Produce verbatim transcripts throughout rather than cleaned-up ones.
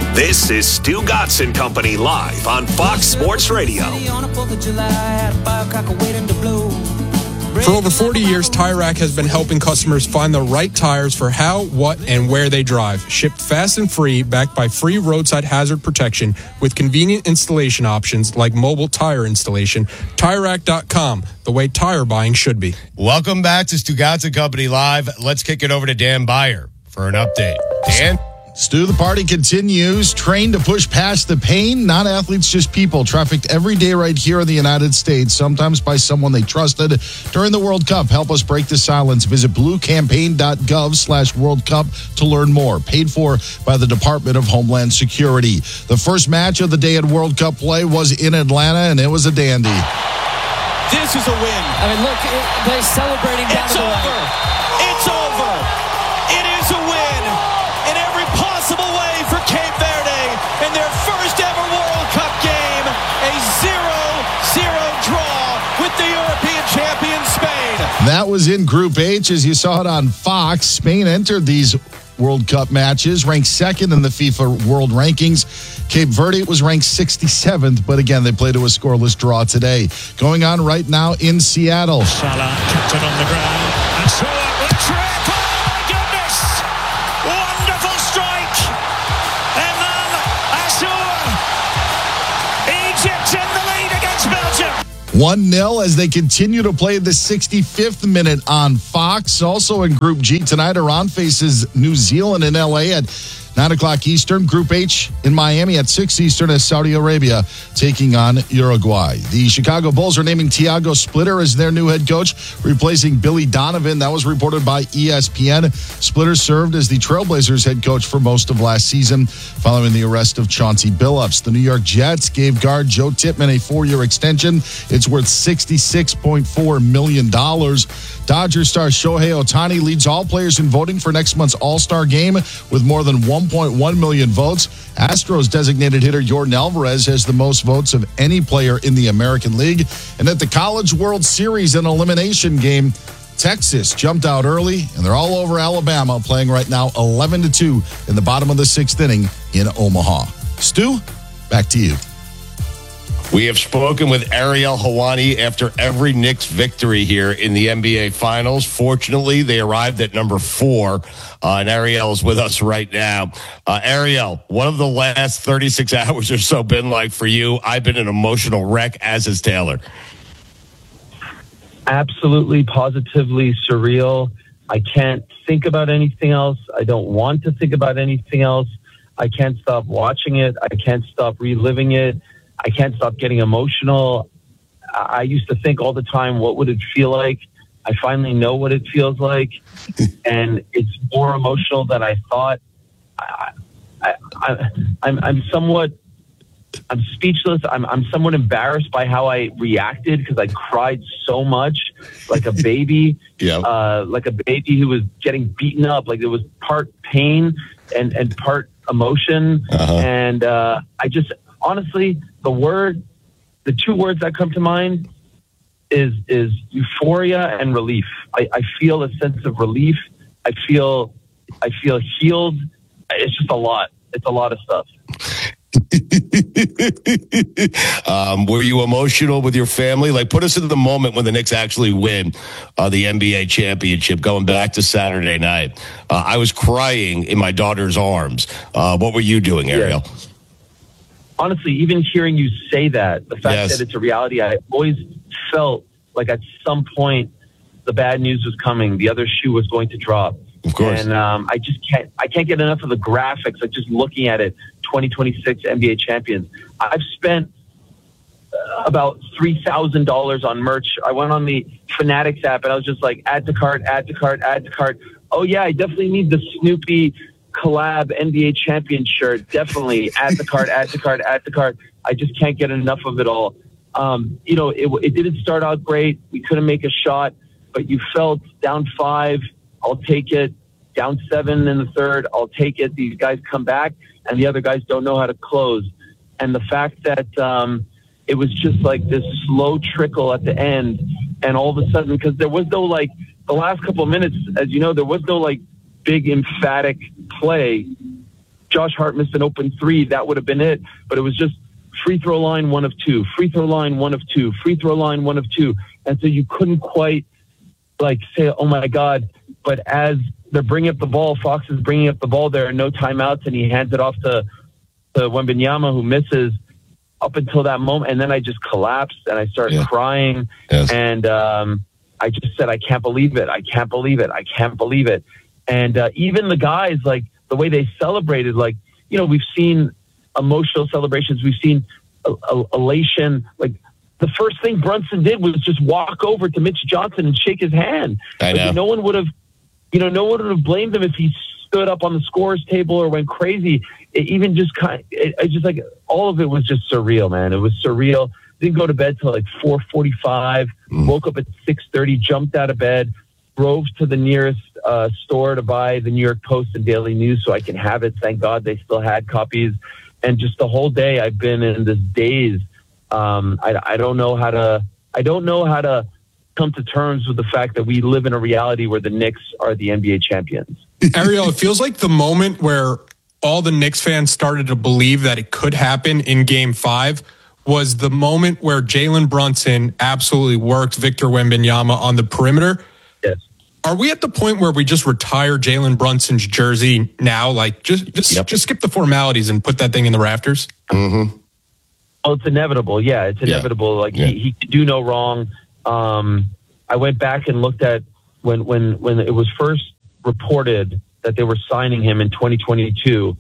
This is Stu Gatz and Company live on Fox Sports Radio. For over forty years, Tire Rack has been helping customers find the right tires for how, what, and where they drive. Shipped fast and free, backed by free roadside hazard protection with convenient installation options like mobile tire installation. Tire Rack dot com, the way tire buying should be. Welcome back to Stu Gatz and Company live. Let's kick it over to Dan Beyer for an update. Dan? Stu, the party continues. Trained to push past the pain. Not athletes, just people. Trafficked every day right here in the United States, sometimes by someone they trusted during the World Cup. Help us break the silence. Visit bluecampaign.gov slash World Cup to learn more. Paid for by the Department of Homeland Security. The first match of the day at World Cup play was in Atlanta, and it was a dandy. This is a win. I mean, look, it, they're celebrating down it's to the over. right. It's over. It is a win in every possible way for Cape Verde in their first ever World Cup game. A zero zero draw with the European champion Spain. That was in Group H, as you saw it on Fox. Spain entered these World Cup matches, ranked second in the FIFA World Rankings. Cape Verde was ranked sixty-seventh, but again, they played to a scoreless draw today. Going on right now in Seattle. Salah kept it on the ground. And Salah with trick. Oh, my goodness. Wonderful strike. And then Azur. Egypt in the lead against Belgium. one nil as they continue to play the sixty-fifth minute on Fox. Also in Group G tonight, Iran faces New Zealand in L A at nine o'clock Eastern. Group H in Miami at six Eastern as Saudi Arabia taking on Uruguay. The Chicago Bulls are naming Thiago Splitter as their new head coach, replacing Billy Donovan. That was reported by E S P N. Splitter served as the Trailblazers head coach for most of last season, following the arrest of Chauncey Billups. The New York Jets gave guard Joe Tippmann a four-year extension. It's worth sixty-six point four million dollars. Dodgers star Shohei Ohtani leads all players in voting for next month's All-Star game with more than one point one million votes. Astros designated hitter Yordan Alvarez has the most votes of any player in the American League. And at the College World Series, an elimination game, Texas jumped out early, and they're all over Alabama, playing right now eleven to two in the bottom of the sixth inning in Omaha. Stu, back to you. We have spoken with Ariel Helwani after every Knicks victory here in the N B A Finals. Fortunately, they arrived at number four, uh, and Ariel is with us right now. Uh, Ariel, what have the last thirty-six hours or so been like for you? I've been an emotional wreck, as is Taylor. Absolutely, positively surreal. I can't think about anything else. I don't want to think about anything else. I can't stop watching it. I can't stop reliving it. I can't stop getting emotional. I used to think all the time, what would it feel like? I finally know what it feels like. And it's more emotional than I thought. I, I, I, I'm, I'm somewhat, I'm speechless. I'm, I'm somewhat embarrassed by how I reacted because I cried so much, like a baby, yeah. uh, like a baby who was getting beaten up. Like it was part pain and, and part emotion. Uh-huh. And uh, I just, honestly, the word, the two words that come to mind is is euphoria and relief. I, I feel a sense of relief. I feel I feel healed. It's just a lot. It's a lot of stuff. um, were you emotional with your family? Like, put us into the moment when the Knicks actually win uh, the N B A championship, going back to Saturday night. Uh, I was crying in my daughter's arms. Uh, what were you doing, Ariel? Yeah. Honestly, even hearing you say that, the fact yes. that it's a reality, I always felt like at some point the bad news was coming. The other shoe was going to drop. Of course. And um, I just can't, I can't get enough of the graphics, like just looking at it, twenty twenty-six N B A champions. I've spent uh, about three thousand dollars on merch. I went on the Fanatics app and I was just like, add to cart, add to cart, add to cart. Oh yeah, I definitely need the Snoopy collab N B A champion shirt. Definitely add the cart, add the cart, add the cart. I just can't get enough of it all. Um, you know, it, it didn't start out great. We couldn't make a shot, but you felt down five. I'll take it. Down seven in the third. I'll take it. These guys come back and the other guys don't know how to close. And the fact that um, it was just like this slow trickle at the end. And all of a sudden, because there was no like the last couple of minutes, as you know, there was no like big emphatic play. Josh Hart missed an open three, that would have been it. But it was just free throw line one of two, free throw line one of two, free throw line one of two. And so you couldn't quite like say, oh my God. But as they're bringing up the ball, Fox is bringing up the ball there, no timeouts, and he hands it off to, to Wembanyama, who misses up until that moment. And then I just collapsed and I started yeah. crying. Yes. And um, I just said, I can't believe it. I can't believe it. I can't believe it. And uh, even the guys, like the way they celebrated, like, you know, we've seen emotional celebrations. We've seen uh, uh, elation. Like the first thing Brunson did was just walk over to Mitch Johnson and shake his hand. I know. Like, no one would have, you know, no one would have blamed him if he stood up on the scorer's table or went crazy. It even just kind of, it, it just like all of it was just surreal, man. It was surreal. Didn't go to bed till like four forty-five. Mm. Woke up at six thirty. Jumped out of bed. Drove to the nearest uh, store to buy the New York Post and Daily News so I can have it. Thank God they still had copies. And just the whole day I've been in this daze. Um, I, I don't know how to. I don't know how to come to terms with the fact that we live in a reality where the Knicks are the N B A champions. Ariel, it feels like the moment where all the Knicks fans started to believe that it could happen in Game Five was the moment where Jalen Brunson absolutely worked Victor Wembanyama on the perimeter. Yes. Are we at the point where we just retire Jalen Brunson's jersey now? Like, just just, yep. just skip the formalities and put that thing in the rafters? Mm-hmm. Oh, it's inevitable. Yeah, it's inevitable. Yeah. Like yeah. he, he could do no wrong. Um, I went back and looked at when when when it was first reported that they were signing him in twenty twenty-two.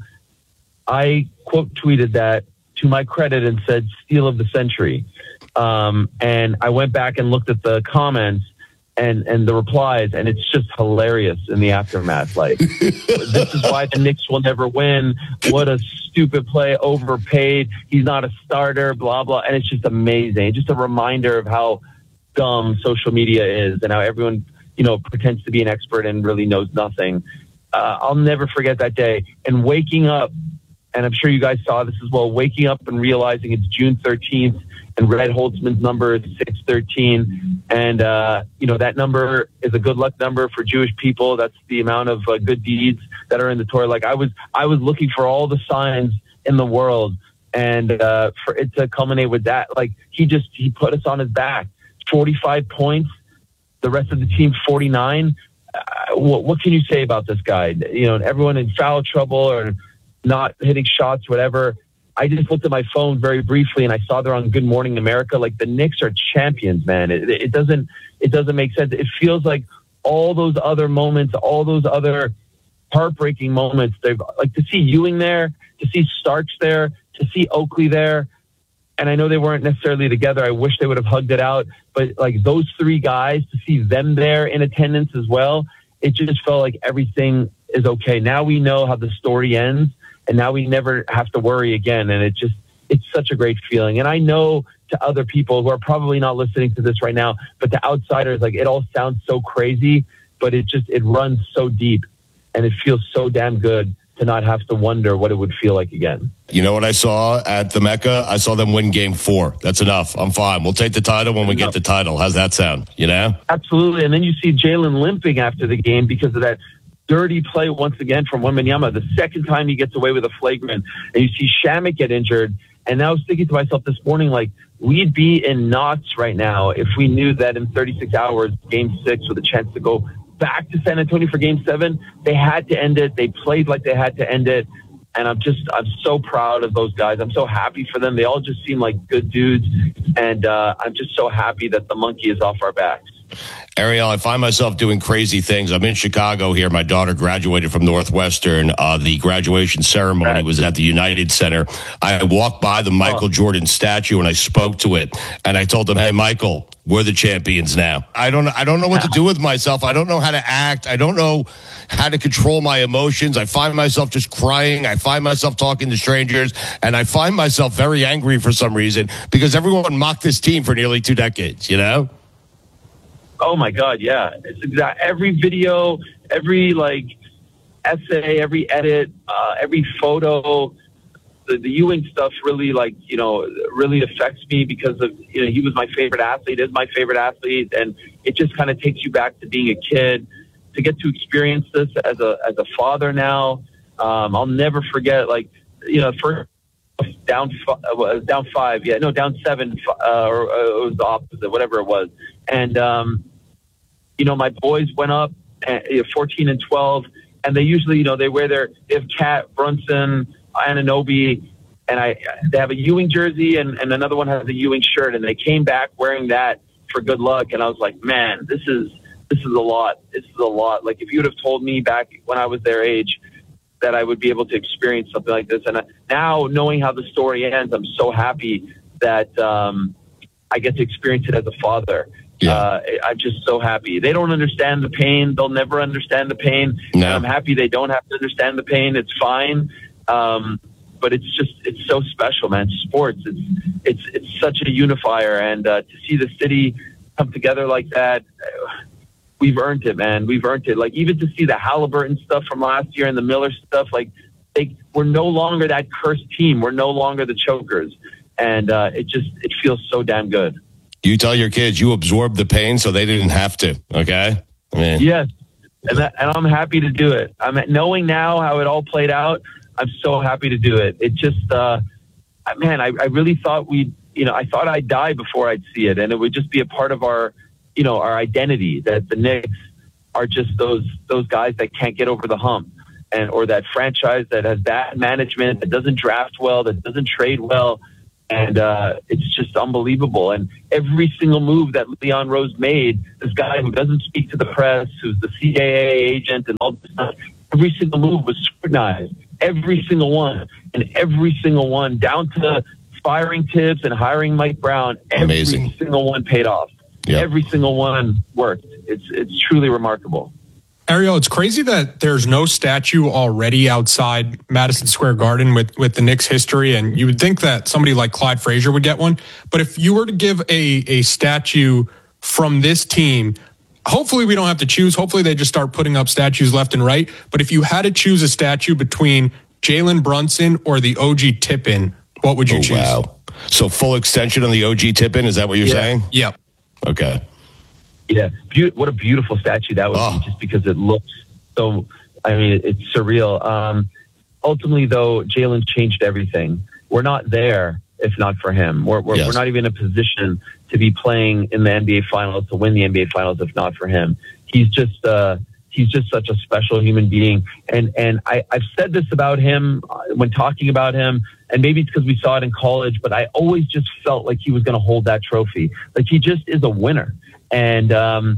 I quote tweeted that to my credit and said steal of the century. Um, and I went back and looked at the comments and, and the replies, and it's just hilarious in the aftermath. Like, this is why the Knicks will never win. What a stupid play, overpaid. He's not a starter, blah, blah. And it's just amazing. It's just a reminder of how dumb social media is and how everyone, you know, pretends to be an expert and really knows nothing. Uh, I'll never forget that day. And waking up, and I'm sure you guys saw this as well, waking up and realizing it's June thirteenth and Red Holtzman's number is six thirteen. And, uh, you know, that number is a good luck number for Jewish people. That's the amount of uh, good deeds that are in the Torah. Like I was, I was looking for all the signs in the world, and uh, for it to culminate with that, like he just, he put us on his back. forty-five points, the rest of the team forty-nine. Uh, what, what can you say about this guy? You know, everyone in foul trouble or not hitting shots, whatever. I just looked at my phone very briefly and I saw they're on Good Morning America. Like the Knicks are champions, man. It, it doesn't, it doesn't make sense. It feels like all those other moments, all those other heartbreaking moments. They've like to see Ewing there, to see Starks there, to see Oakley there. And I know they weren't necessarily together. I wish they would have hugged it out. But like those three guys, to see them there in attendance as well, it just felt like everything is okay. Now we know how the story ends, and now we never have to worry again. And it just, it's such a great feeling. And I know to other people who are probably not listening to this right now, but to outsiders, like it all sounds so crazy, but it just, it runs so deep and it feels so damn good to not have to wonder what it would feel like again. You know what I saw at the Mecca? I saw them win game four. That's enough. I'm fine. We'll take the title when we get the title. How's that sound? You know? Absolutely. And then you see Jalen limping after the game because of that dirty play once again from Wembanyama. The second time he gets away with a flagrant. And you see Shamet get injured. And I was thinking to myself this morning, like, we'd be in knots right now if we knew that in thirty-six hours, game six with a chance to go back to San Antonio for game seven, they had to end it. They played like they had to end it. And I'm just, I'm so proud of those guys. I'm so happy for them. They all just seem like good dudes. And uh, I'm just so happy that the monkey is off our backs. Ariel, I find myself doing crazy things. I'm in Chicago here. My daughter graduated from Northwestern. Uh, the graduation ceremony was at the United Center. I walked by the Michael Jordan statue and I spoke to it. And I told them, hey, Michael, we're the champions now. I don't, I don't know what to do with myself. I don't know how to act. I don't know how to control my emotions. I find myself just crying. I find myself talking to strangers. And I find myself very angry for some reason because everyone mocked this team for nearly two decades, you know? Oh my God, yeah. It's exact. Every video, every like essay, every edit, uh, every photo, the, the Ewing stuff really like, you know, really affects me because of, you know, he was my favorite athlete, is my favorite athlete. And it just kind of takes you back to being a kid, to get to experience this as a, as a father now. Um, I'll never forget, like, you know, first down uh, down five, yeah, no, down seven, uh, or uh, it was the opposite, whatever it was. And, um, you know, my boys went up at fourteen and twelve, and they usually, you know, they wear their, they have Cat, Brunson, Anunoby, and I, they have a Ewing jersey, and, and another one has a Ewing shirt, and they came back wearing that for good luck. And I was like, man, this is, this is a lot. This is a lot. Like, if you would have told me back when I was their age that I would be able to experience something like this. And now, knowing how the story ends, I'm so happy that um, I get to experience it as a father. Yeah. Uh, I'm just so happy. They don't understand the pain. They'll never understand the pain. No. And I'm happy they don't have to understand the pain. It's fine. Um, but it's just, it's so special, man. Sports, it's, it's, it's such a unifier. And uh, to see the city come together like that, we've earned it, man. We've earned it. Like, even to see the Halliburton stuff from last year and the Miller stuff, like, they, we're no longer that cursed team. We're no longer the chokers. And uh, it just, it feels so damn good. You tell your kids you absorbed the pain so they didn't have to, okay? I mean, yes. And, that, and I'm happy to do it. I'm knowing now how it all played out. I'm so happy to do it. It just, uh, man, I, I really thought we'd, you know, I thought I'd die before I'd see it. And it would just be a part of our, you know, our identity, that the Knicks are just those those guys that can't get over the hump, and or that franchise that has bad management, that doesn't draft well, that doesn't trade well, and uh, it's just unbelievable. And every single move that Leon Rose made, this guy who doesn't speak to the press, who's the C A A agent and all this stuff, every single move was scrutinized, every single one, and every single one, down to firing Tibbs and hiring Mike Brown, every Amazing. single one paid off. Yep. Every single one worked. It's it's truly remarkable. Ariel, it's crazy that there's no statue already outside Madison Square Garden with, with the Knicks history, and you would think that somebody like Clyde Frazier would get one. But if you were to give a, a statue from this team, hopefully we don't have to choose. Hopefully they just start putting up statues left and right. But if you had to choose a statue between Jalen Brunson or the O G Tippin, what would you oh, choose? Wow. So full extension on the O G Tippin, is that what you're yeah. saying? Yep. Okay. Yeah. Be- what a beautiful statue that would oh. be, just because it looks so, I mean, it's surreal. Um, ultimately, though, Jalen changed everything. We're not there if not for him. We're, we're, yes. we're not even in a position to be playing in the N B A Finals, to win the N B A Finals if not for him. He's just, uh, he's just such a special human being. And, and I, I've said this about him when talking about him, and maybe it's because we saw it in college, but I always just felt like he was going to hold that trophy. Like, he just is a winner. And um,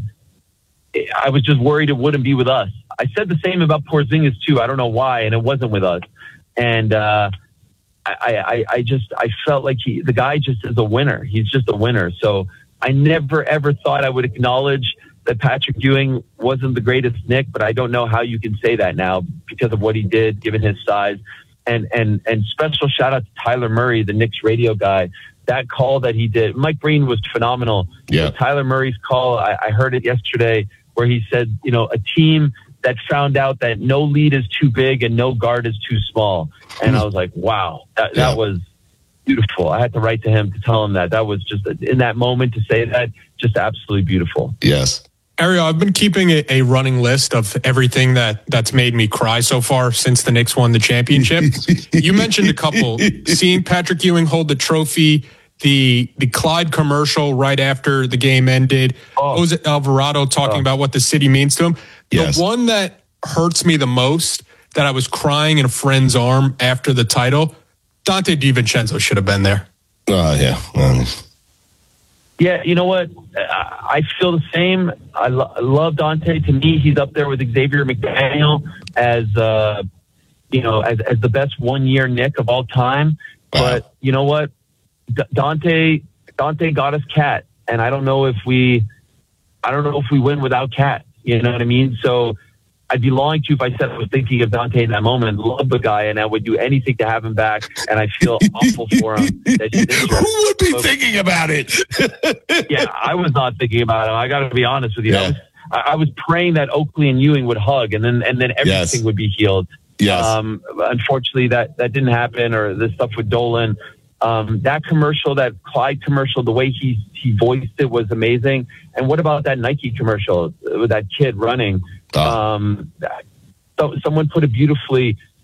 I was just worried it wouldn't be with us. I said the same about Porzingis too. I don't know why, and it wasn't with us. And uh, I, I, I just, I felt like he, the guy just is a winner. He's just a winner. So I never, ever thought I would acknowledge that Patrick Ewing wasn't the greatest Knick, but I don't know how you can say that now because of what he did, given his size. And, and, and special shout out to Tyler Murray, the Knicks radio guy. That call that he did, Mike Breen was phenomenal. Yeah. Tyler Murray's call, I, I heard it yesterday, where he said, you know, a team that found out that no lead is too big and no guard is too small. And I was like, wow, that, yeah. that was beautiful. I had to write to him to tell him that. That was just, in that moment to say that, just absolutely beautiful. Yes. Ariel, I've been keeping a, a running list of everything that, that's made me cry so far since the Knicks won the championship. You mentioned a couple. Seeing Patrick Ewing hold the trophy, the the Clyde commercial right after the game ended, oh. Jose Alvarado talking oh. about what the city means to him. Yes. The one that hurts me the most, that I was crying in a friend's arm after the title, Dante DiVincenzo should have been there. Oh, uh, yeah. Um. Yeah, you know what? I feel the same. I, lo- I love Dante. To me, he's up there with Xavier McDaniel as, uh, you know, as, as the best one-year Knick of all time. Wow. But you know what? D- Dante, Dante got us Cat, and I don't know if we, I don't know if we win without Cat. You know what I mean? So I'd be lying to you if I said I was thinking of Dante in that moment. Love the guy, and I would do anything to have him back. And I feel awful for him. That he's injured. Who would be but, thinking about it? yeah, I was not thinking about him. I got to be honest with you. Yeah. I, was, I, I was praying that Oakley and Ewing would hug, and then and then everything yes. would be healed. Yes. Um, unfortunately, that that didn't happen. Or the stuff with Dolan. Um, that commercial, that Clyde commercial, the way he he voiced it was amazing. And what about that Nike commercial with that kid running? Oh. Um, so, someone put it beautifully.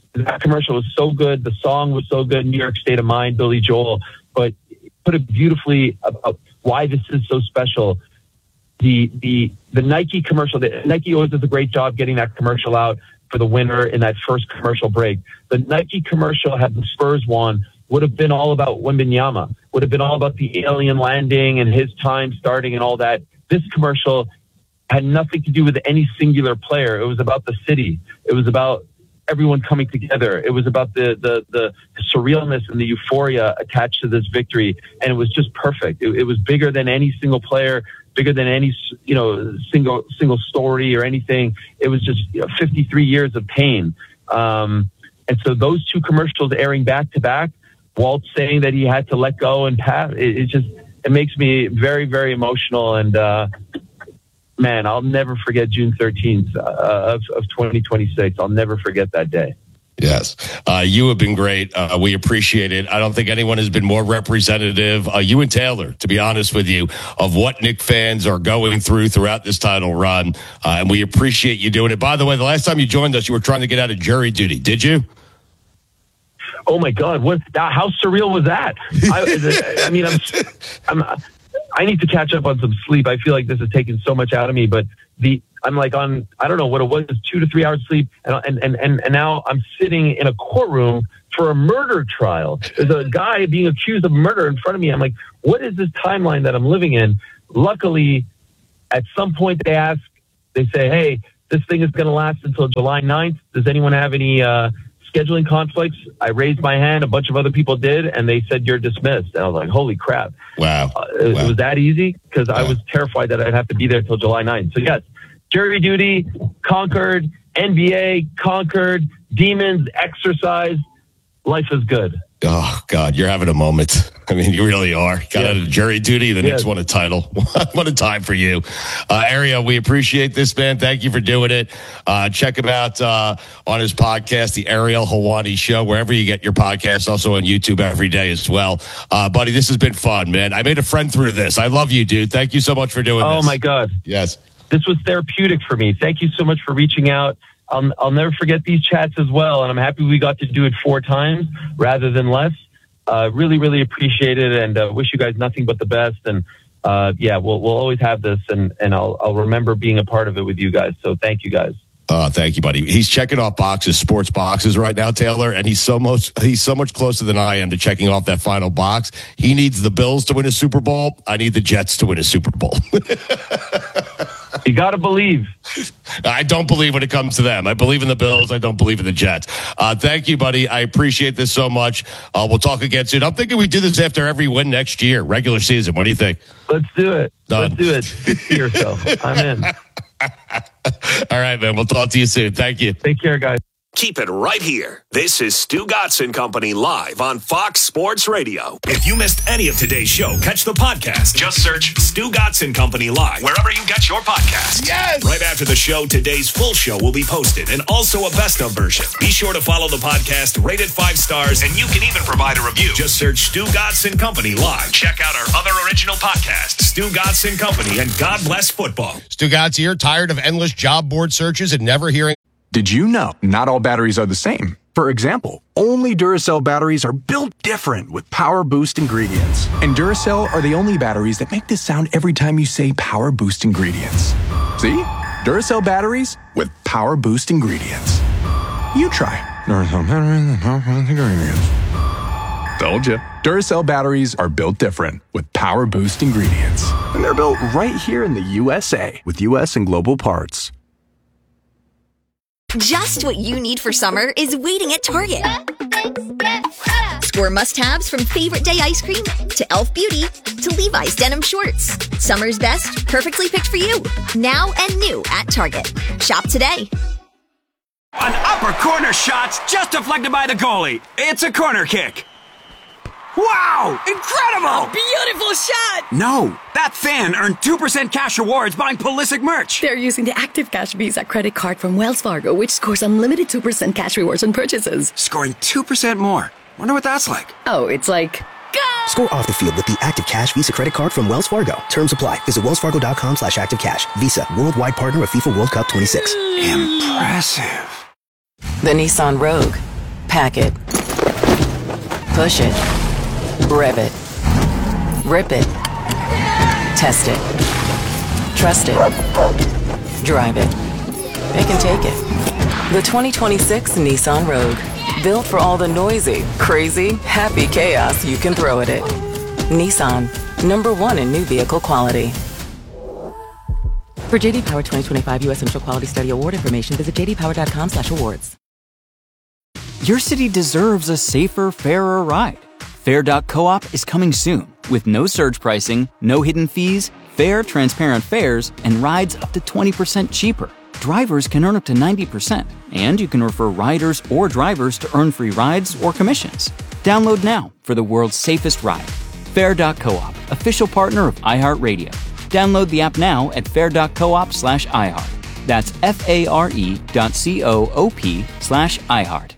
that commercial was so good. The song was so good. New York State of Mind, Billy Joel, but put it beautifully about why this is so special. The the the Nike commercial, the, Nike always does a great job getting that commercial out for the winner in that first commercial break. The Nike commercial had the Spurs won would have been all about Wembanyama, would have been all about the alien landing and his time starting and all that. This commercial had nothing to do with any singular player. It was about the city. It was about everyone coming together. It was about the the the surrealness and the euphoria attached to this victory, and it was just perfect. It, it was bigger than any single player, bigger than any you know single single story or anything. It was just you know, fifty-three years of pain, um, and so those two commercials airing back to back, Walt saying that he had to let go and pass. It, it just it makes me very very emotional, and uh, man, I'll never forget June thirteenth uh, of, of twenty twenty-six. I'll never forget that day. Yes. Uh, you have been great. Uh, we appreciate it. I don't think anyone has been more representative, uh, you and Taylor, to be honest with you, of what Knick fans are going through throughout this title run. Uh, and we appreciate you doing it. By the way, the last time you joined us, you were trying to get out of jury duty. Did you? Oh my God! What? How surreal was that? I, I mean, I'm, I'm, I need to catch up on some sleep. I feel like this has taken so much out of me. But the, I'm like on, I don't know what it was, two to three hours sleep, and and and and, and now I'm sitting in a courtroom for a murder trial. There's a guy being accused of murder in front of me. I'm like, what is this timeline that I'm living in? Luckily, at some point they ask, they say, hey, this thing is going to last until July ninth. Does anyone have any uh, scheduling conflicts? I raised my hand. A bunch of other people did, and they said you're dismissed. And I was like, holy crap. Wow. Uh, it, wow. it was that easy? Because wow. I was terrified that I'd have to be there till July ninth. So yes, jury duty, conquered, N B A, conquered, demons, exercise. Life is good. Oh, God, you're having a moment. I mean, you really are. Got yes. out of jury duty. The yes. Knicks won a title. What a time for you. Uh, Ariel, we appreciate this, man. Thank you for doing it. Uh, check him out uh, on his podcast, The Ariel Helwani Show, wherever you get your podcasts, also on YouTube every day as well. Uh, buddy, this has been fun, man. I made a friend through this. I love you, dude. Thank you so much for doing oh, this. Oh, my God. Yes. This was therapeutic for me. Thank you so much for reaching out. I'll, I'll never forget these chats as well, and I'm happy we got to do it four times rather than less. Uh, really, really appreciate it, and uh, wish you guys nothing but the best. And uh, yeah, we'll we'll always have this, and and I'll I'll remember being a part of it with you guys. So thank you guys. Uh, thank you, buddy. He's checking off boxes, sports boxes right now, Taylor, and he's so much he's so much closer than I am to checking off that final box. He needs the Bills to win a Super Bowl. I need the Jets to win a Super Bowl. You got to believe. I don't believe when it comes to them. I believe in the Bills. I don't believe in the Jets. Uh, thank you, buddy. I appreciate this so much. Uh, we'll talk again soon. I'm thinking we do this after every win next year, regular season. What do you think? Let's do it. Done. Let's do it. See yourself. I'm in. All right, man. We'll talk to you soon. Thank you. Take care, guys. Keep it right here. This is Stu Gotson Company live on Fox Sports Radio. If you missed any of today's show, catch the podcast. Just search Stu Gotson Company live wherever you get your podcasts. Yes! Right after the show, today's full show will be posted and also a best of version. Be sure to follow the podcast, rate it five stars, and you can even provide a review. Just search Stu Gotson Company live. Check out our other original podcasts, Stu Gotson Company and God Bless Football. Stu Gotz here, tired of endless job board searches and never hearing. Did you know not all batteries are the same? For example, only Duracell batteries are built different with Power Boost ingredients. And Duracell are the only batteries that make this sound every time you say Power Boost ingredients. See? Duracell batteries with Power Boost ingredients. You try. Duracell batteries with Power Boost ingredients. Told you. Duracell batteries are built different with Power Boost ingredients. And they're built right here in the U S A with U S and global parts. Just what you need for summer is waiting at Target. Score must-haves from favorite day ice cream to e l f beauty to Levi's denim shorts. Summer's best, perfectly picked for you. Now and new at Target. Shop today. An upper corner shot's just deflected by the goalie. It's a corner kick. Wow! Incredible! Beautiful shot! No, that fan earned two percent cash rewards buying Pulisic merch. They're using the Active Cash Visa credit card from Wells Fargo, which scores unlimited two percent cash rewards on purchases. Scoring two percent more. Wonder what that's like. Oh, it's like... Go! Score off the field with the Active Cash Visa credit card from Wells Fargo. Terms apply. Visit wellsfargo.com slash active cash. Visa, worldwide partner of FIFA World Cup twenty-six. Impressive. The Nissan Rogue. Pack it. Push it. Rev it. Rip it. Test it. Trust it. Drive it. It can take it. The twenty twenty-six Nissan Rogue. Built for all the noisy, crazy, happy chaos you can throw at it. Nissan. Number one in new vehicle quality. For J D Power twenty twenty-five U S Central Quality Study Award information, visit j d power dot com slash awards. Your city deserves a safer, fairer ride. Fair dot coop is coming soon with no surge pricing, no hidden fees, fair, transparent fares, and rides up to twenty percent cheaper. Drivers can earn up to ninety percent, and you can refer riders or drivers to earn free rides or commissions. Download now for the world's safest ride. Fair dot coop, official partner of iHeartRadio. Download the app now at fair dot coop slash iHeart. That's F-A-R-E dot C-O-O-P slash iHeart.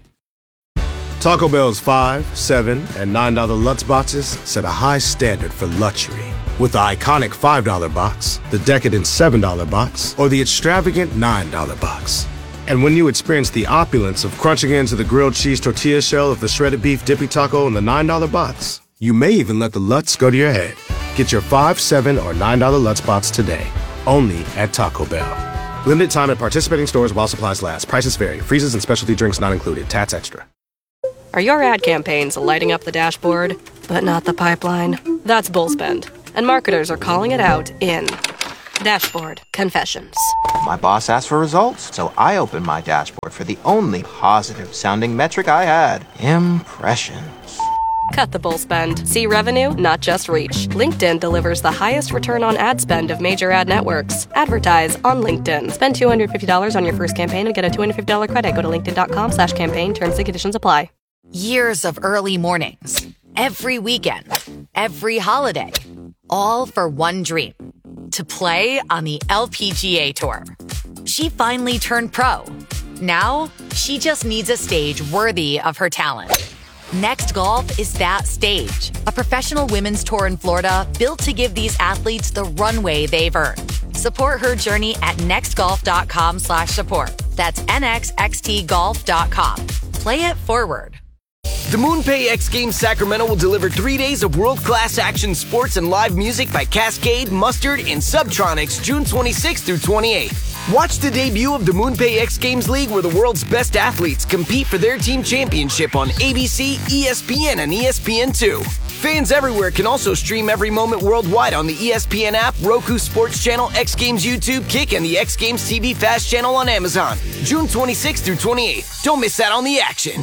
Taco Bell's five, seven, and nine dollar Lutz boxes set a high standard for luxury. With the iconic five dollar box, the decadent seven dollar box, or the extravagant nine dollar box. And when you experience the opulence of crunching into the grilled cheese tortilla shell of the shredded beef dippy taco in the nine dollar box, you may even let the Lutz go to your head. Get your five, seven, or nine dollar Lutz box today, only at Taco Bell. Limited time at participating stores while supplies last. Prices vary. Freezes and specialty drinks not included. Tats extra. Are your ad campaigns lighting up the dashboard, but not the pipeline? That's Bullspend, and marketers are calling it out in Dashboard Confessions. My boss asked for results, so I opened my dashboard for the only positive-sounding metric I had, impressions. Cut the bull spend. See revenue, not just reach. LinkedIn delivers the highest return on ad spend of major ad networks. Advertise on LinkedIn. Spend two hundred fifty dollars on your first campaign and get a two hundred fifty dollars credit. Go to linkedin.com slash campaign. Terms and conditions apply. Years of early mornings, every weekend, every holiday, all for one dream, to play on the L P G A Tour. She finally turned pro. Now, she just needs a stage worthy of her talent. Next Golf is that stage, a professional women's tour in Florida built to give these athletes the runway they've earned. Support her journey at nextgolf.com slash support. That's N X X T golf dot com. Play it forward. The MoonPay X Games Sacramento will deliver three days of world-class action sports and live music by Cascade, Mustard, and Subtronics June twenty-sixth through twenty-eighth. Watch the debut of the MoonPay X Games League where the world's best athletes compete for their team championship on A B C, E S P N, and E S P N two. Fans everywhere can also stream every moment worldwide on the E S P N app, Roku Sports Channel, X Games YouTube, Kick, and the X Games T V Fast Channel on Amazon. June twenty-sixth through twenty-eighth. Don't miss out on the action.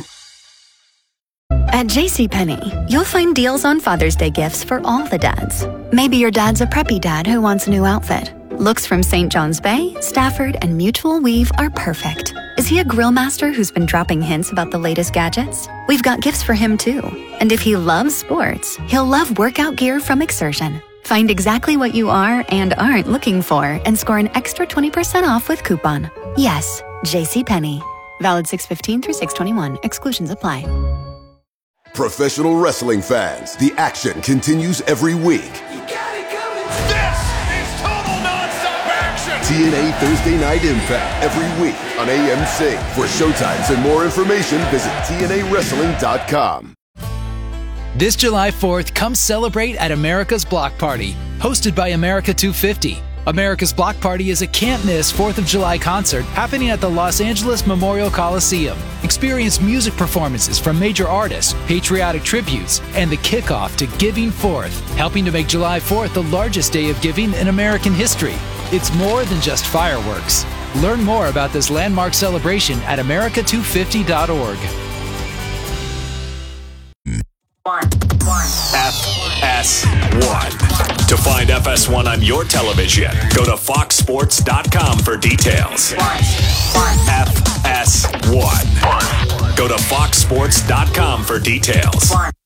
At JCPenney, you'll find deals on Father's Day gifts for all the dads. Maybe your dad's a preppy dad who wants a new outfit. Looks from Saint John's Bay, Stafford, and Mutual Weave are perfect. Is he a grill master who's been dropping hints about the latest gadgets? We've got gifts for him too. And if he loves sports, he'll love workout gear from Exertion. Find exactly what you are and aren't looking for and score an extra twenty percent off with coupon. Yes, JCPenney. Valid six fifteen through six twenty-one. Exclusions apply. Professional wrestling fans, the action continues every week. This is total nonstop action! T N A Thursday Night Impact every week on A M C. For showtimes and more information, visit T N A wrestling dot com. This July fourth, come celebrate at America's Block Party, hosted by America two fifty. America's Block Party is a can't-miss fourth of July concert happening at the Los Angeles Memorial Coliseum. Experience music performances from major artists, patriotic tributes, and the kickoff to Giving Fourth, helping to make July fourth the largest day of giving in American history. It's more than just fireworks. Learn more about this landmark celebration at america two fifty dot org. F S one. To find F S one on your television, go to fox sports dot com for details. F S one. Go to fox sports dot com for details.